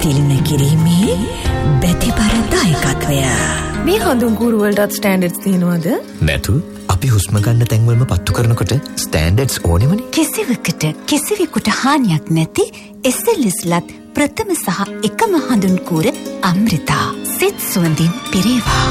තිලින කිරීමේ බැතිපර දායකත්වය. මේ හඳුන් කූරු වලටත් ස්ටෑන්ඩඩ්ස් තියෙනවද? නැතු. අපි හුස්ම ගන්න තැන්වලම පත්තු කරනකොට ස්ටෑන්ඩඩ්ස් ඕනෙමනේ. කිසිවකට කිසිවෙකුට හානියක් නැති SLSලත් ප්‍රථම සහ එකම හඳුන් කූර අමෘතා. සිත් සුවඳින් පිරේවා.